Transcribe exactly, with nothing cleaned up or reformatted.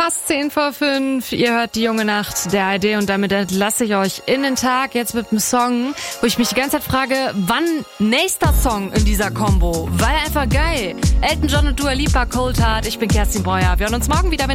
Fast zehn vor fünf. Ihr hört die junge Nacht der A R D und damit entlasse ich euch in den Tag jetzt mit einem Song, wo ich mich die ganze Zeit frage, wann nächster Song in dieser Combo? Weil einfach geil. Elton John und Dua Lipa, Cold Heart. Ich bin Kerstin Breuer. Wir hören uns morgen wieder, wenn